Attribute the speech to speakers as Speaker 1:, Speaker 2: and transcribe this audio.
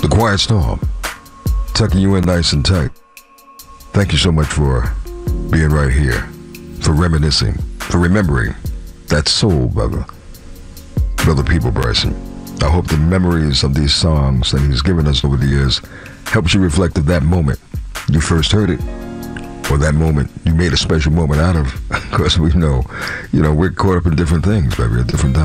Speaker 1: The Quiet Storm, tucking you in nice and tight. Thank you so much for being right here, for reminiscing, for remembering that soul, Brother People Bryson. I hope the memories of these songs that he's given us over the years helps you reflect of that moment you first heard it, or that moment you made a special moment out of, because we know, we're caught up in different things, baby, at different times.